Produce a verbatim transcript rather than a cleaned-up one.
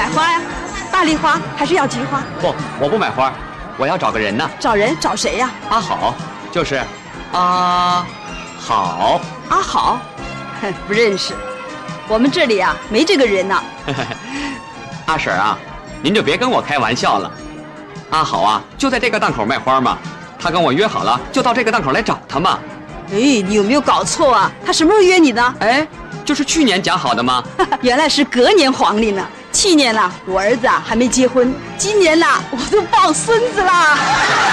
花呀？大丽花还是要菊花？ 不，我不买花，我要找个人呢。 找人？找谁呀？ 阿好，就是阿好。 阿好？哼，不认识。我们这里啊，没这个人呢。 阿婶啊，您就别跟我开玩笑了。阿好啊，就在这个档口卖花嘛。他跟我约好了，就到这个档口来找他嘛。 哎，你有没有搞错啊？他什么时候约你的？ 哎，就是去年讲好的吗？ 原来是隔年黄历呢。去年啦，我儿子啊还没结婚，今年啦，我都抱孙子啦。